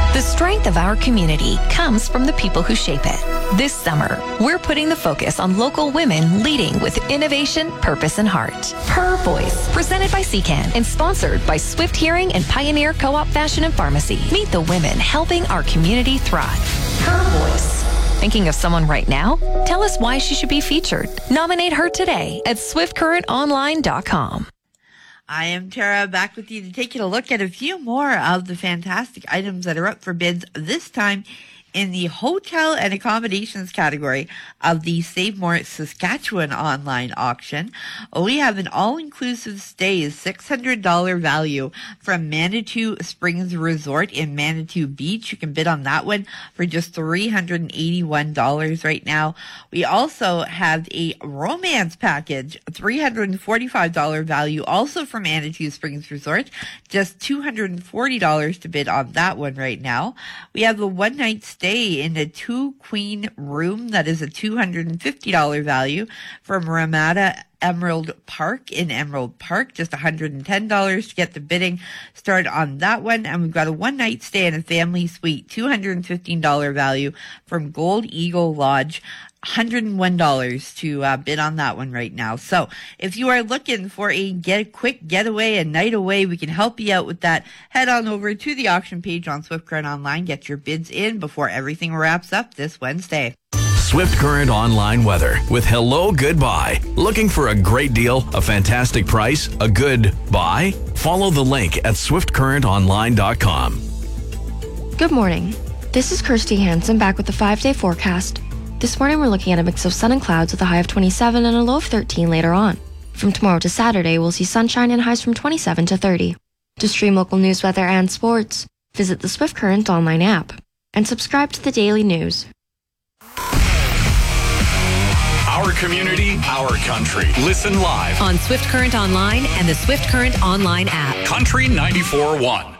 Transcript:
The strength of our community comes from the people who shape it. This summer, we're putting the focus on local women leading with innovation, purpose, and heart. Her Voice, presented by CCAN and sponsored by Swift Hearing and Pioneer Co-op Fashion and Pharmacy. Meet the women helping our community thrive. Her Voice. Thinking of someone right now? Tell us why she should be featured. Nominate her today at swiftcurrentonline.com. I am Tara, back with you to take a look at a few more of the fantastic items that are up for bids this time in the hotel and accommodations category of the Save More Saskatchewan online auction. We have an all-inclusive stay, $600 value from Manitou Springs Resort in Manitou Beach. You can bid on that one for just $381 right now. We also have a romance package, $345 value, also from Manitou Springs Resort, just $240 to bid on that one right now. We have a one-night stay in a 2-queen room that is a $250 value from Ramada Emerald Park in Emerald Park, just $110 to get the bidding started on that one. And we've got a one-night stay in a family suite, $215 value from Gold Eagle Lodge, $101 to bid on that one right now. So if you are looking for a quick getaway, a night away, we can help you out with that. Head on over to the auction page on Swift Current Online. Get your bids in before everything wraps up this Wednesday. Swift Current Online weather with Hello Goodbye. Looking for a great deal, a fantastic price, a good buy? Follow the link at swiftcurrentonline.com. Good morning. This is Kirsty Hansen back with the 5-day forecast. This morning we're looking at a mix of sun and clouds with a high of 27 and a low of 13 later on. From tomorrow to Saturday, we'll see sunshine and highs from 27 to 30. To stream local news, weather, and sports, visit the Swift Current Online app and subscribe to the daily news. Our community, our country. Listen live on Swift Current Online and the Swift Current Online app. Country 94.1.